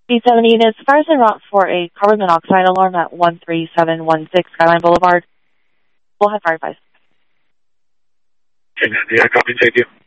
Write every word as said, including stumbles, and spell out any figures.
B seventy units, fires en route for a carbon monoxide alarm at one three seven one six Skyline Boulevard. We'll have fire advice. Okay, yeah, copy, thank you.